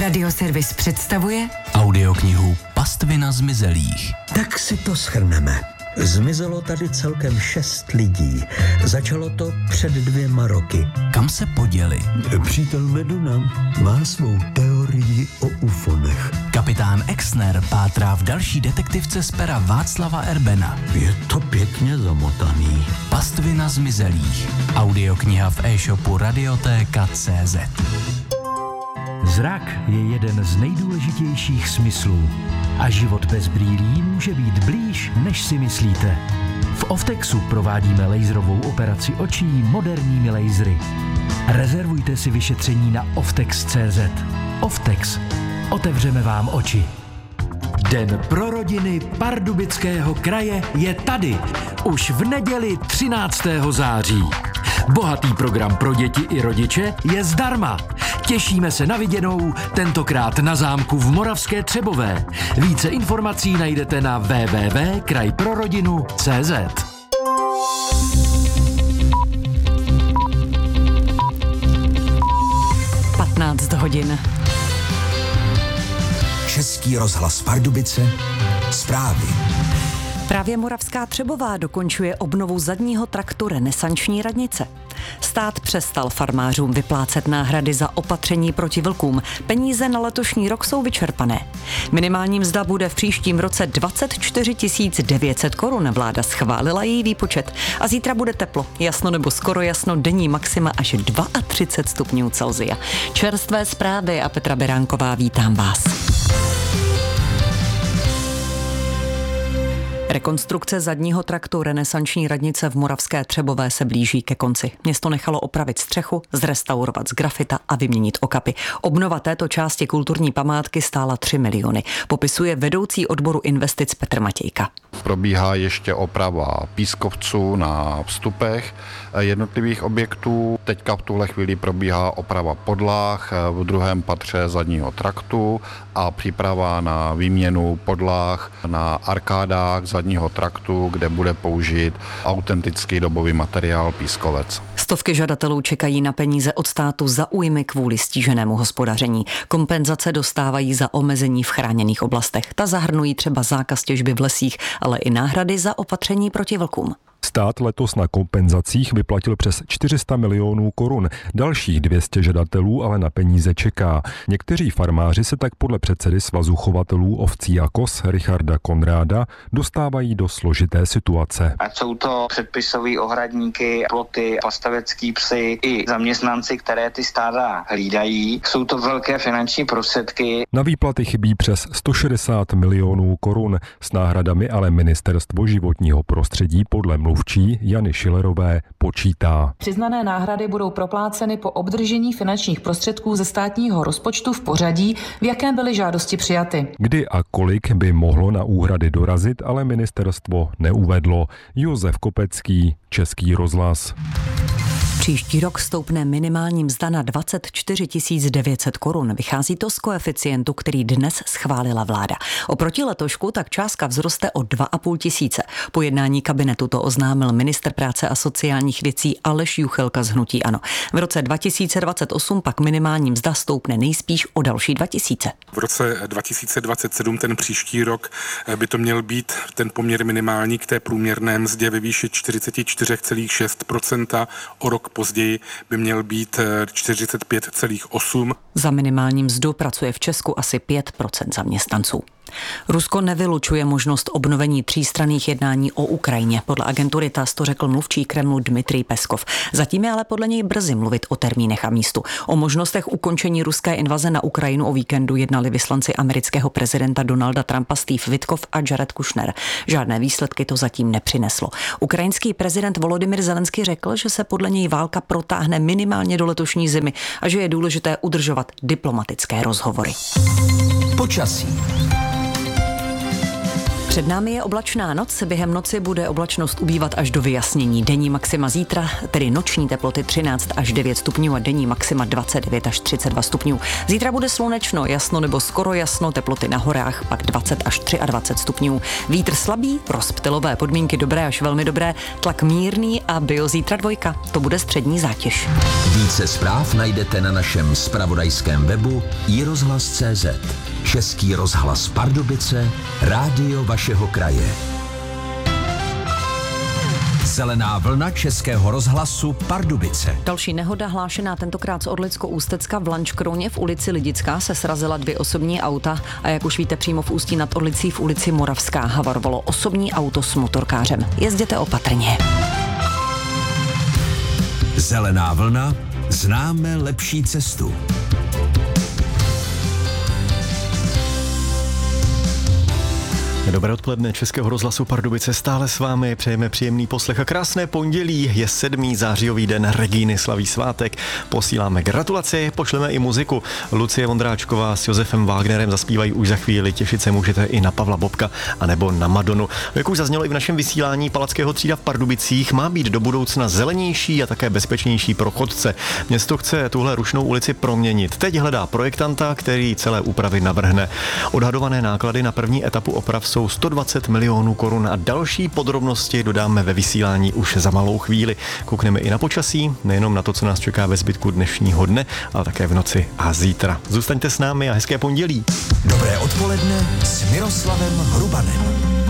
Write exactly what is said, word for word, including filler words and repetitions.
Radioservis představuje audioknihu Pastvina zmizelých. Tak si to shrneme. Zmizelo tady celkem šest lidí. Začalo to před dvěma roky. Kam se poděli? Přítel Meduna má svou teorii o ufonech. Kapitán Exner pátrá v další detektivce z pera Václava Erbena. Je to pěkně zamotaný. Pastvina zmizelých. Audiokniha v e-shopu Radiotéka tečka cé zet. Zrak je jeden z nejdůležitějších smyslů a život bez brýlí může být blíž, než si myslíte. V Oftexu provádíme laserovou operaci očí moderními lasery. Rezervujte si vyšetření na oftex tečka cé zet. Oftex. Otevřeme vám oči. Den pro rodiny Pardubického kraje je tady. Už v neděli třináctého září. Bohatý program pro děti i rodiče je zdarma. Těšíme se na viděnou, tentokrát na zámku v Moravské Třebové. Více informací najdete na w w w tečka kraj pro rodinu tečka cé zet. patnáct hodin. Český rozhlas Pardubice, zprávy. Právě Moravská Třebová dokončuje obnovu zadního traktu renesanční radnice. Stát přestal farmářům vyplácet náhrady za opatření proti vlkům. Peníze na letošní rok jsou vyčerpané. Minimální mzda bude v příštím roce dvacet čtyři tisíc devět set korun. Vláda schválila její výpočet. A zítra bude teplo. Jasno nebo skoro jasno, denní maxima až třicet dva stupňů Celsia. Čerstvé zprávy a Petra Beránková, vítám vás. Rekonstrukce zadního traktu renesanční radnice v Moravské Třebové se blíží ke konci. Město nechalo opravit střechu, zrestaurovat z grafita a vyměnit okapy. Obnova této části kulturní památky stála tři miliony. Popisuje vedoucí odboru investic Petr Matějka. Probíhá ještě oprava pískovců na vstupech jednotlivých objektů. Teďka v tuhle chvíli probíhá oprava podlah v druhém patře zadního traktu a příprava na výměnu podlah na arkádách zadního traktu, kde bude použit autentický dobový materiál pískovec. Stovky žadatelů čekají na peníze od státu za újmy kvůli stíženému hospodaření. Kompenzace dostávají za omezení v chráněných oblastech. Ta zahrnují třeba zákaz těžby v lesích, ale i náhrady za opatření proti vlkům. Stát letos na kompenzacích vyplatil přes čtyři sta milionů korun. Dalších dvě stě žadatelů ale na peníze čeká. Někteří farmáři se tak podle předsedy Svazu chovatelů ovcí a koz Richarda Konráda dostávají do složité situace. Ať jsou to předpisové ohradníky, ploty, pastavecký psy i zaměstnanci, které ty stáda hlídají. Jsou to velké finanční prostředky. Na výplaty chybí přes sto šedesát milionů korun. S náhradami ale Ministerstvo životního prostředí podle mluvčí Jany Šilerové počítá. Přiznané náhrady budou propláceny po obdržení finančních prostředků ze státního rozpočtu v pořadí, v jakém byly žádosti přijaty. Kdy a kolik by mohlo na úhrady dorazit, ale ministerstvo neuvedlo. Josef Kopecký, Český rozhlas. Příští rok stoupne minimální mzda na dvacet čtyři tisíc devět set korun. Vychází to z koeficientu, který dnes schválila vláda. Oproti letošku tak částka vzroste o dva a půl tisíce. Po jednání kabinetu to oznámil ministr práce a sociálních věcí Aleš Juchelka z hnutí ANO. V roce dva tisíce dvacet osm pak minimální mzda stoupne nejspíš o další dva tisíce. V roce dva tisíce dvacet sedm, ten příští rok, by to měl být ten poměr minimální k té průměrné mzdě ve výši čtyřicet čtyři celá šest procenta, o rok později by měl být čtyřicet pět celá osm. Za minimální mzdu pracuje v Česku asi pět procent zaměstnanců. Rusko nevylučuje možnost obnovení třístranných jednání o Ukrajině. Podle agentury T A S to řekl mluvčí Kremlu Dmitrij Peskov. Zatím je ale podle něj brzy mluvit o termínech a místu. O možnostech ukončení ruské invaze na Ukrajinu o víkendu jednali vyslanci amerického prezidenta Donalda Trumpa Steve Witkoff a Jared Kushner. Žádné výsledky to zatím nepřineslo. Ukrajinský prezident Volodymyr Zelenský řekl, že se podle něj válka protáhne minimálně do letošní zimy a že je důležité udržovat diplomatické rozhovory. Počasí. Před námi je oblačná noc, během noci bude oblačnost ubývat až do vyjasnění. Denní maxima zítra, tedy noční teploty třináct až devět stupňů a denní maxima dvacet devět až třicet dva stupňů. Zítra bude slunečno, jasno nebo skoro jasno, teploty na horách pak dvacet až dvacet tři stupňů. Vítr slabý, rozptylové podmínky dobré až velmi dobré, tlak mírný a bio zítra dvojka. To bude střední zátěž. Více zpráv najdete na našem zpravodajském webu i rozhlas tečka cé zet. Český rozhlas Pardubice, rádio vašeho kraje. Zelená vlna Českého rozhlasu Pardubice. Další nehoda hlášená tentokrát z Orlicko-Ústecka v Lanškroně v ulici Lidická se srazila dvě osobní auta a jak už víte, přímo v Ústí nad Orlicí v ulici Moravská havarovalo osobní auto s motorkářem. Jezděte opatrně. Zelená vlna, známe lepší cestu. Dobré odpoledne Českého rozhlasu Pardubice, stále s vámi přejeme příjemný poslech a krásné pondělí, je sedmý zářijový den, Regíny slaví svátek, posíláme gratulaci, pošleme i muziku. Lucie Vondráčková s Josefem Wagnerem zaspívají už za chvíli, těšit se můžete i na Pavla Bobka anebo na Madonu. Jak už zaznělo i v našem vysílání, Palackého třída v Pardubicích má být do budoucna zelenější a také bezpečnější pro chodce. Město chce tuhle rušnou ulici proměnit. Teď hledá projektanta, který celé úpravy navrhne. Odhadované náklady na první etapu oprav jsou sto dvacet milionů korun a další podrobnosti dodáme ve vysílání už za malou chvíli. Koukneme i na počasí, nejenom na to, co nás čeká ve zbytku dnešního dne, ale také v noci a zítra. Zůstaňte s námi a hezké pondělí. Dobré odpoledne s Miroslavem Hrubanem.